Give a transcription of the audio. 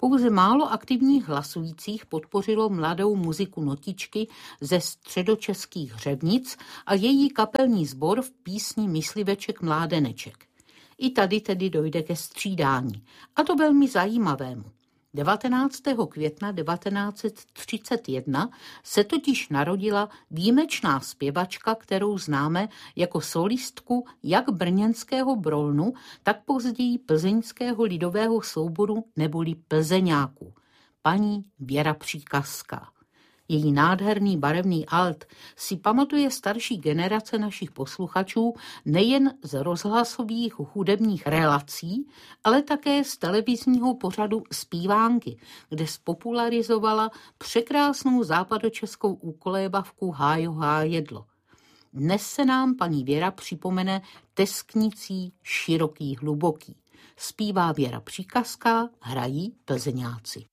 Pouze málo aktivních hlasujících podpořilo mladou muziku Notičky ze středočeských Hřebnic a její kapelní sbor v písni Mysliveček mládeneček. I tady tedy dojde ke střídání, a to velmi zajímavému. 19. května 1931 se totiž narodila výjimečná zpěvačka, kterou známe jako solistku jak brněnského Brolnu, tak později plzeňského lidového souboru neboli Plzeňáků, paní Věra Příkazská. Její nádherný barevný alt si pamatuje starší generace našich posluchačů nejen z rozhlasových hudebních relací, ale také z televizního pořadu Zpívánky, kde spopularizovala překrásnou západočeskou úkolébavku Hájo hájedlo. Dnes se nám paní Věra připomene tesknicí Široký hluboký. Zpívá Věra Příkazská, hrají Plzeňáci.